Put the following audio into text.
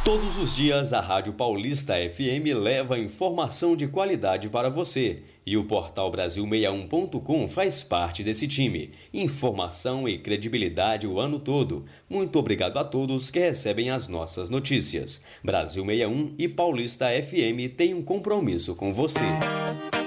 Todos os dias, a Rádio Paulista FM leva informação de qualidade para você. E o portal Brasil61.com faz parte desse time. Informação e credibilidade o ano todo. Muito obrigado a todos que recebem as nossas notícias. Brasil 61 e Paulista FM têm um compromisso com você.